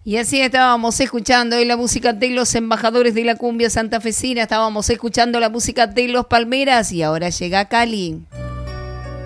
Y así estábamos escuchando hoy la música de los embajadores de la cumbia santafesina, estábamos escuchando la música de los Palmeras y ahora llega Cali.